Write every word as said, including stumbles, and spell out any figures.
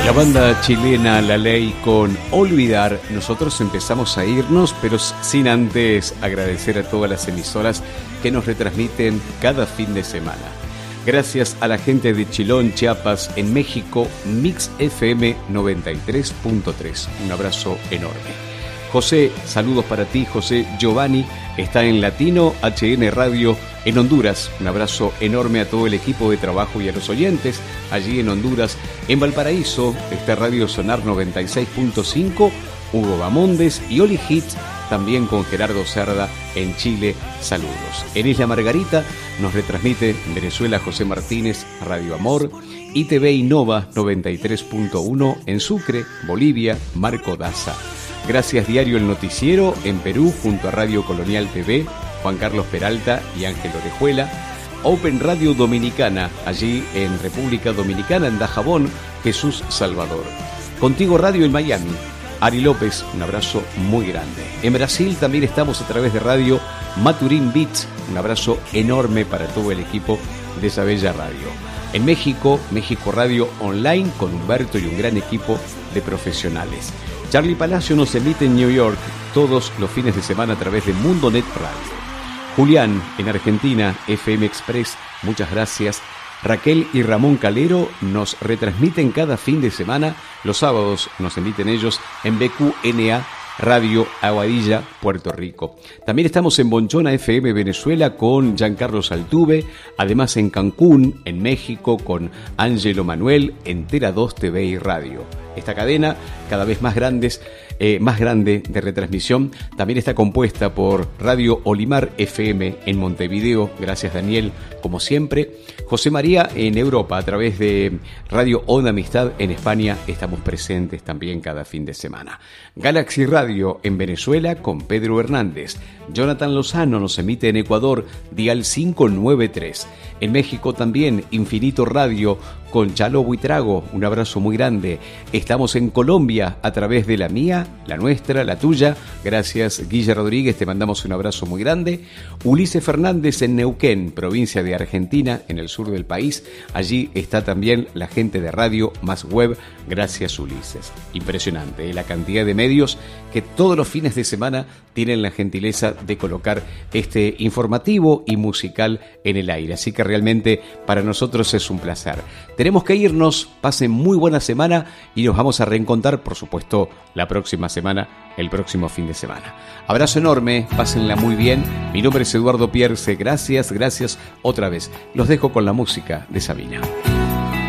La banda chilena La Ley con Olvidar. Nosotros empezamos a irnos, pero sin antes agradecer a todas las emisoras que nos retransmiten cada fin de semana. Gracias a la gente de Chilón, Chiapas, en México, Mix F M noventa y tres punto tres. Un abrazo enorme. José, saludos para ti, José. Giovanni está en Latino H N Radio en Honduras. Un abrazo enorme a todo el equipo de trabajo y a los oyentes allí en Honduras. En Valparaíso está Radio Sonar noventa y seis punto cinco, Hugo Bamondes y Oli Hits, también con Gerardo Cerda en Chile. Saludos. En Isla Margarita nos retransmite en Venezuela José Martínez, Radio Amor, I T V Innova noventa y tres punto uno en Sucre, Bolivia, Marco Daza. Gracias Diario El Noticiero en Perú junto a Radio Colonial T V, Juan Carlos Peralta y Ángel Orejuela. Open Radio Dominicana, allí en República Dominicana, en Dajabón, Jesús Salvador. Contigo Radio en Miami, Ari López, un abrazo muy grande. En Brasil también estamos a través de Radio Maturín Beats, un abrazo enorme para todo el equipo de esa bella radio. En México, México Radio Online con Humberto y un gran equipo de profesionales. Charlie Palacio nos emite en New York todos los fines de semana a través de Mundonet Radio. Julián en Argentina, F M Express, muchas gracias. Raquel y Ramón Calero nos retransmiten cada fin de semana. Los sábados nos emiten ellos en B Q N A Radio Aguadilla, Puerto Rico. También estamos en Bonchona F M Venezuela con Giancarlo Altuve, además en Cancún, en México, con Ángelo Manuel, en Tera dos T V y Radio. Esta cadena, cada vez más grandes, eh, más grande de retransmisión, también está compuesta por Radio Olimar F M en Montevideo, gracias Daniel, como siempre. José María en Europa, a través de Radio Onda Amistad en España, estamos presentes también cada fin de semana. Galaxy Radio en Venezuela con Pedro Hernández. Jonathan Lozano nos emite en Ecuador, Dial cinco nueve tres. En México también Infinito Radio con Chalo Buitrago, un abrazo muy grande. Estamos en Colombia a través de la mía, la nuestra, la tuya. Gracias Guilla Rodríguez, te mandamos un abrazo muy grande. Ulises Fernández en Neuquén, provincia de Argentina, en el sur del país. Allí está también la gente de Radio Más Web. Gracias Ulises. Impresionante ¿eh? La cantidad de medios que todos los fines de semana tienen la gentileza de colocar este informativo y musical en el aire. Así que realmente para nosotros es un placer. Tenemos que irnos, pasen muy buena semana y nos vamos a reencontrar, por supuesto, la próxima semana, el próximo fin de semana. Abrazo enorme, pásenla muy bien. Mi nombre es Eduardo Pierce, gracias, gracias otra vez. Los dejo con la música de Sabina.